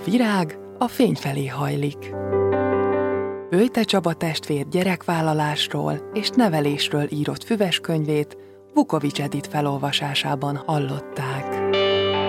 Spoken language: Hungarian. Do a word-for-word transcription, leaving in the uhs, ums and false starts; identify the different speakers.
Speaker 1: virág a fény felé hajlik. Böjte Csaba testvér gyerekvállalásról és nevelésről írott füves könyvét Vukovics Edit felolvasásában hallották.